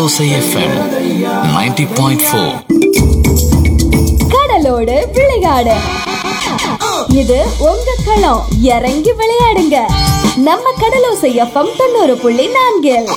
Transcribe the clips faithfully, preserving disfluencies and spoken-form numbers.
கடலோசை FM ninety point four. கடலோடு விளையாடு. இது உங்க களம். இறங்கி விளையாடுங்க. நம்ம கடலோசை எஃப்எம் தொண்ணூறு புள்ளி நான்கில்.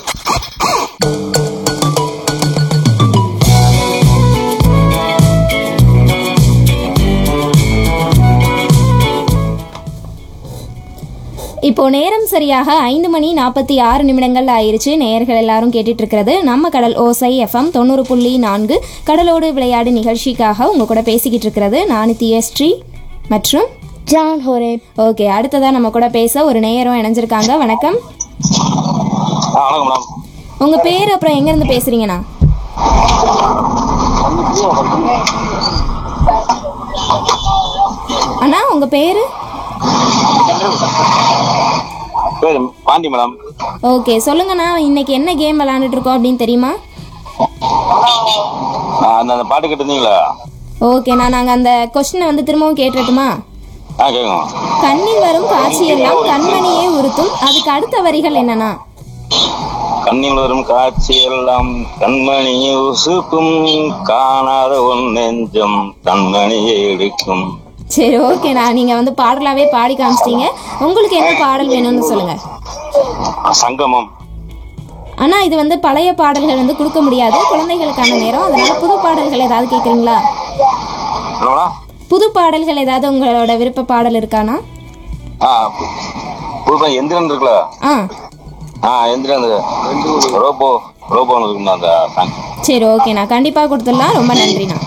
இப்போ நேரம் சரியாக ஐந்து மணி நாற்பத்தி ஆறு நிமிடங்கள் ஆயிருச்சு. நேயர்கள் எல்லாரும் கேட்டுட்டு இருக்கிறது நம்ம கடல் ஓசை எஃப்எம் தொண்ணூறு புள்ளி நான்கு கடலோடு விளையாடு நிகழ்ச்சிக்காக உங்க கூட பேசிக்கிட்டு இருக்கிறது நான் தியஸ்ரீ மற்றும் ஜான் ஹோரே. ஓகே, அடுத்ததான் நம்ம கூட பேச ஒரு நேயரும் இணைஞ்சிருக்காங்க. வணக்கம். உங்க பேர் அப்புறம் எங்க இருந்து பேசுறீங்கண்ணா? அண்ணா உங்க பேரு? பாண்டி மேடம். ஓகே, சொல்லுங்கண்ணா. இன்னைக்கு என்ன கேம் விளையாண்டுட்டு இருக்கோம் அப்படின்னு தெரியுமா? அந்த பாட்டு கேட்டிருந்தீங்களா? ஓகேண்ணா, நாங்கள் அந்த கொஸ்டினை வந்து திரும்பவும் கேட்டுட்டுமா? ஆ கேட்குங்க. கண்ணில் வரும் காட்சியெல்லாம் கண்மணியே உறுத்தும், அதுக்கு அடுத்த வரிகள் என்னன்னா? கண்ணில் வரும் காட்சி எல்லாம் கண்மணியை உசுக்கும், காணாத ஒன் நெஞ்சம் கண்மணியை எடுக்கும். சரி, ஓகேண்ணா, நீங்க வந்து பாடலாவே பாடி காமிச்சிட்டீங்க. உங்களுக்கு என்ன பாடல் வேணும்னு சொல்லுங்க. சங்கமம். அண்ணா, இது வந்து பழைய பாடல்கள் வந்து கொடுக்க முடியாது, குழந்தைகளுக்கான நேரம். அதனால புது பாடல்கள் ஏதாவது கேட்குறீங்களா? புது பாடல்கள் ஏதாவது உங்களோட விருப்ப பாடல் இருக்காண்ணா? எந்திரன் இருக்குல்ல? ஆ ஆ எந்திரன் ரோபோ ரோபோ இருக்குண்ணா அந்த சாங். சரி, ஓகேண்ணா, கண்டிப்பாக கொடுத்துடலாம். ரொம்ப நன்றிண்ணா.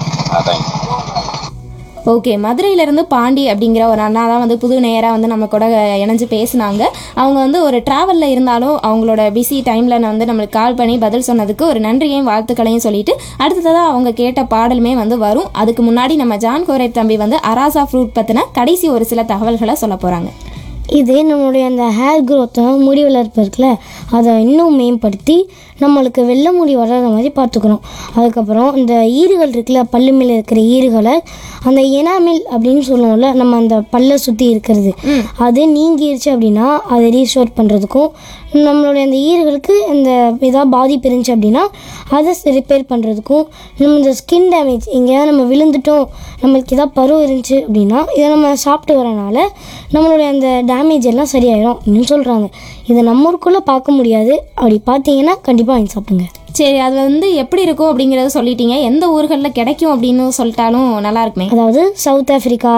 ஓகே, மதுரையிலேருந்து பாண்டி அப்படிங்கிற ஒரு அண்ணா தான் வந்து புது நேராக வந்து நம்ம கூட இணைஞ்சு பேசினாங்க. அவங்க வந்து ஒரு ட்ராவலில் இருந்தாலும் அவங்களோட பிஸி டைமில் வந்து நம்மளுக்கு கால் பண்ணி பதில் சொன்னதுக்கு ஒரு நன்றியையும் வாழ்த்துக்களையும் சொல்லிட்டு அடுத்ததாக அவங்க கேட்ட பாடலுமே வந்து வரும். அதுக்கு முன்னாடி நம்ம ஜான் கோரே தம்பி வந்து அராசா ஃப்ரூட் பற்றின கடைசி ஒரு சில தகவல்களை சொல்ல போகிறாங்க. இது நம்மளுடைய அந்த ஹேர் க்ரோத்தை, முடி வளர்ப்பு இருக்குல்ல, அதை இன்னும் மேம்படுத்தி நம்மளுக்கு வெள்ளை முடி வராத மாதிரி பார்த்துக்கிறோம். அதுக்கப்புறம் இந்த ஈறுகள் இருக்குல்ல, பல்லு மேலே இருக்கிற ஈறுகளை, அந்த எனாமில் அப்படின்னு சொல்லுவோம்ல, நம்ம அந்த பல்லை சுற்றி இருக்கிறது, அது நீங்கிருச்சு அப்படின்னா அதை ரீஸ்டோர் பண்ணுறதுக்கும், நம்மளுடைய அந்த ஈறுகளுக்கு இந்த ஏதாவது பாதிப்பு இருந்துச்சு அப்படின்னா அதை ரிப்பேர் பண்ணுறதுக்கும், நம்ம இந்த ஸ்கின் டேமேஜ் எங்கேயாவது நம்ம விழுந்துட்டோம், நம்மளுக்கு ஏதாவது பருவம் இருந்துச்சு அப்படின்னா இதை நம்ம சாப்பிட்டு வரனால நம்மளுடைய அந்த டேமேஜ் எல்லாம் சரியாயிடும் அப்படின்னு சொல்கிறாங்க. இதை நம்ம ஊருக்குள்ளே பார்க்க முடியாது. அப்படி பார்த்தீங்கன்னா கண்டிப்பாக வாங்கி சாப்பிடுங்க. சரி, அது வந்து எப்படி இருக்கும் அப்படிங்கிறத சொல்லிட்டீங்க. எந்த ஊர்களில் கிடைக்கும் அப்படின்னு சொல்லிட்டாலும் நல்லா இருக்குமே. அதாவது சவுத் ஆஃப்ரிக்கா,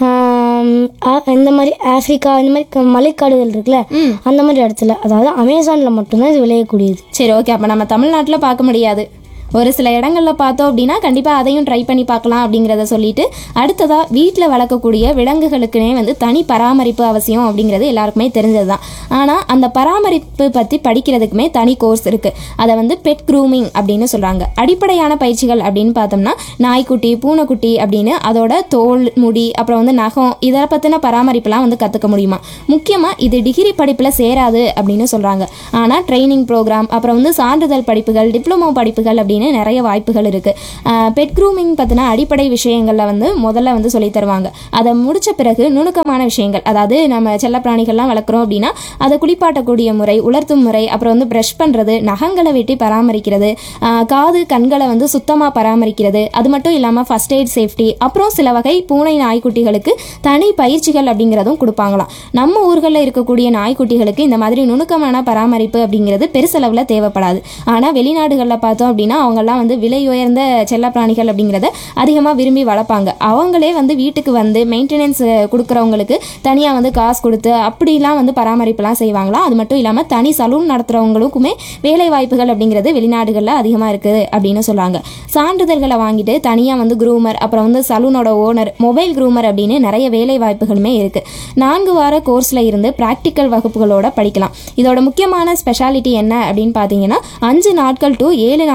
இந்த மாதிரி ஆஃப்ரிக்கா, இந்த மாதிரி மலைக்காடுகள் இருக்குல்ல, அந்த மாதிரி இடத்துல, அதாவது அமேசானில் மட்டும்தான் இது விளையக்கூடியது. சரி, ஓகே, அப்போ நம்ம தமிழ்நாட்டில் பார்க்க முடியாது. ஒரு சில இடங்களில் பார்த்தோம் அப்படின்னா கண்டிப்பாக அதையும் ட்ரை பண்ணி பார்க்கலாம் அப்படிங்கிறத சொல்லிட்டு அடுத்ததாக வீட்டில் வளர்க்கக்கூடிய விலங்குகளுக்குனே வந்து தனி பராமரிப்பு அவசியம் அப்படிங்கிறது எல்லாருக்குமே தெரிஞ்சது தான். ஆனால் அந்த பராமரிப்பு பற்றி படிக்கிறதுக்குமே தனி கோர்ஸ் இருக்குது. அதை வந்து பெட் க்ரூமிங் அப்படின்னு சொல்கிறாங்க. அடிப்படையான பயிற்சிகள் அப்படின்னு பார்த்தோம்னா நாய்க்குட்டி, பூனைக்குட்டி அப்படின்னு அதோட தோல், முடி, அப்புறம் வந்து நகம், இதை பற்றின பராமரிப்புலாம் வந்து கற்றுக்க முடியுமா. முக்கியமாக இது டிகிரி படிப்பில் சேராது அப்படின்னு சொல்கிறாங்க. ஆனால் ட்ரைனிங் ப்ரோக்ராம், அப்புறம் வந்து சான்றிதழ் படிப்புகள், டிப்ளமோ படிப்புகள் அப்படின்னு நிறைய வாய்ப்புகள் இருக்கு. பெட் க்ரூமிங் பத்தின அடிப்படை விஷயங்கள்ல வந்து முதல்ல வந்து சொல்லி தருவாங்க. அதை முடிச்ச பிறகு நுணுக்கமான விஷயங்கள், அதாவது நம்ம செல்ல பிராணிகள்லாம் வளர்க்குறோம் அப்படின்னா அதை குளிப்பாட்டக்கூடிய முறை, உலர்த்தும் முறை, அப்புறம் வந்து ப்ரஷ் பண்றது, நகங்களை வெட்டி பராமரிக்கிறது, காது கண்களை வந்து சுத்தமா பராமரிக்கிறது, அது மட்டும் இல்லாம ஃபர்ஸ்ட் எய்ட் சேஃப்டி, அப்புறம் சில வகை பூனை நாய்க்குட்டிகளுக்கு தனி பயிற்சிகள் அப்படிங்கிறதும் கொடுப்பாங்களாம். நம்ம ஊர்களில் இருக்கக்கூடிய நாய்க்குட்டிகளுக்கு இந்த மாதிரி நுணுக்கமான பராமரிப்பு அப்படிங்கிறது பெருசளவில் தேவைப்படாது. ஆனால் வெளிநாடுகளில் பார்த்தோம் அப்படின்னா அவங்கெல்லாம் வந்து விலை உயர்ந்த செல்ல பிராணிகள் அப்படிங்கிறத அதிகமாக விரும்பி வளர்ப்பாங்க. அவங்களே வந்து வீட்டுக்கு வந்து மெயின்டெனன்ஸ் கொடுக்குறவங்களுக்கு தனியாக வந்து காசு கொடுத்து அப்படிலாம் வந்து பராமரிப்புலாம் செய்வாங்களாம். அது மட்டும் இல்லாமல் தனி சலூன் நடத்துகிறவங்களுக்குமே வேலை வாய்ப்புகள் அப்படிங்கிறது வெளிநாடுகளில் அதிகமாக இருக்குது அப்படின்னு சொல்கிறாங்க. சான்றிதழ்களை வாங்கிட்டு தனியாக வந்து க்ரூமர், அப்புறம் வந்து சலூனோட ஓனர், மொபைல் க்ரூமர் அப்படின்னு நிறைய வேலை வாய்ப்புகளுமே இருக்குது. நான்கு வார கோர்ஸில் இருந்து ப்ராக்டிக்கல் வகுப்புகளோட படிக்கலாம். இதோட முக்கியமான ஸ்பெஷாலிட்டி என்ன அப்படின்னு பார்த்தீங்கன்னா அஞ்சு நாட்கள் டு ஏழு நாட்கள் வரை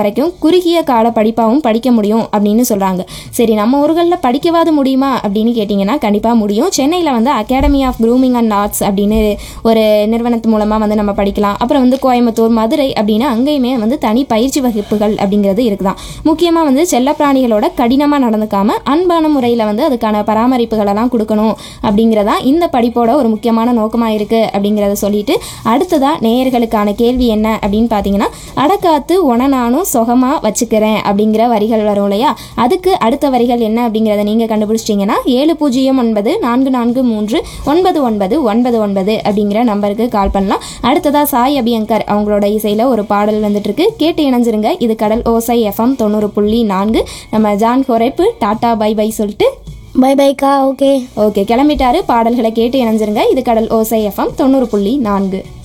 வரைக்கும் குறுகிய கால படிப்பாகவும் படிக்க முடியும் அப்படின்னு சொல்கிறாங்க. சரி, நம்ம ஊர்களில் படிக்கவாது முடியுமா அப்படின்னு கேட்டிங்கன்னா கண்டிப்பாக முடியும். சென்னையில் வந்து academy of grooming and arts அப்படின்னு ஒரு நிறுவனத்து மூலமாக வந்து நம்ம படிக்கலாம். அப்புறம் வந்து கோயம்புத்தூர், மதுரை அப்படின்னு அங்கேயுமே வந்து தனி பயிற்சி வகுப்புகள் அப்படிங்கிறது இருக்குதான். முக்கியமாக வந்து செல்லப்பிராணிகளோட கடினமாக நடந்துக்காம அன்பான முறையில் வந்து அதுக்கான பராமரிப்புகளெல்லாம் கொடுக்கணும் அப்படிங்கிறதா இந்த படிப்போட ஒரு முக்கியமான நோக்கமாக இருக்குது அப்படிங்கிறத சொல்லிட்டு அடுத்ததாக நேயர்களுக்கான கேள்வி என்ன அப்படின்னு பார்த்தீங்கன்னா, அடக்காத்து உணநானும் சொகமாக வச்சுக்கிறேன் அப்படிங்கிற வரிகள் வரும் இல்லையா, அதுக்கு அடுத்த வரிகள் என்ன அப்படிங்கிறத நீங்கள் கண்டுபிடிச்சிட்டிங்கன்னா ஏழு பூஜ்ஜியம் ஒன்பது நான்கு நான்கு மூன்று ஒன்பது ஒன்பது ஒன்பது ஒன்பது அப்படிங்கிற நம்பருக்கு கால் பண்ணலாம். அடுத்ததாக சாய் அபியங்கர் அவங்களோட இசையில் ஒரு பாடல் வந்துட்டு இருக்கு, கேட்டு இணைஞ்சிருங்க. இது கடல் ஓசை எஃப்எம் தொண்ணூறு புள்ளி நான்கு. நம்ம ஜான் குறைப்பு டாட்டா பை பை சொல்லிட்டு பை பைக்கா. ஓகே ஓகே கிளம்பிட்டாரு. பாடல்களை கேட்டு இணைஞ்சிருங்க. இது கடல் ஓசை எஃப்எம் தொண்ணூறு புள்ளி நான்கு.